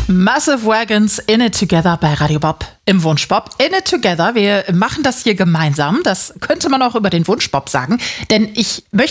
Massive Wagons in it together bei Radio Bob im Wunschbob. In it together. Wir machen das hier gemeinsam. Das könnte man auch über den Wunschbob sagen. Denn ich möchte